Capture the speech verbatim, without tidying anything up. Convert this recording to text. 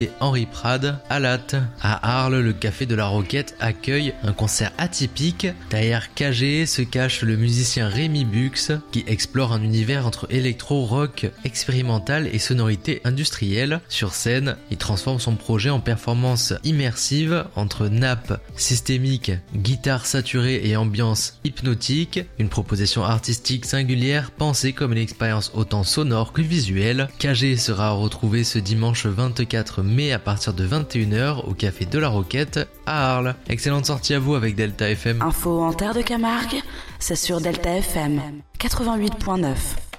et Henri Prade à Latte. À Arles, le Café de la Roquette accueille un concert atypique. Derrière K G se cache le musicien Rémi Bux qui explore un univers entre électro, rock, expérimental et sonorité industrielle. Sur scène, il transforme son projet en performance immersive entre nappes systémiques, guitare saturée et ambiance hypnotique. Une proposition artistique singulière pensée comme une expérience autant sonore que visuelle. K G sera retrouvé ce dimanche vingt-quatre mai à partir de vingt et une heures au Café de la Roquette à Arles. Excellente sortie à vous avec Delta F M. Info en terre de Camargue, c'est sur Delta F M quatre-vingt-huit point neuf.